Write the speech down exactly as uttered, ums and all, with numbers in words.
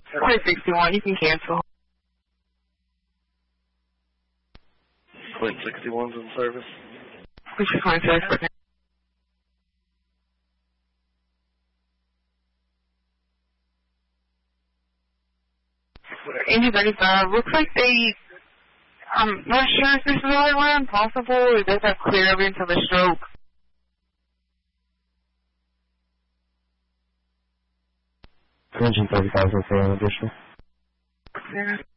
Point sixty-one, you can cancel. Point sixty-one's in service. Which is point six. Indy thirty-five, looks like they, I'm not sure if this is all around possible or does have clear evidence of a stroke. Engine thirty-five is okay on additional. Yeah.